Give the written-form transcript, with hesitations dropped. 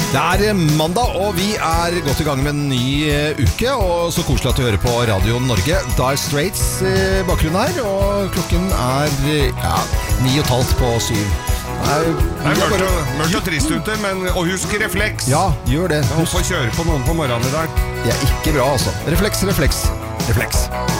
Det mandag, og vi godt i gang med en ny uke, og så koselig at du hører på Radio Norge. Dire Straits bakgrunnen her, og klokken 9:30 på 7. Det mørkt og trist ute, og husk refleks. Ja, gjør det. Husk å kjøre på noen på morgenen i dag. Det ikke bra, altså. Refleks.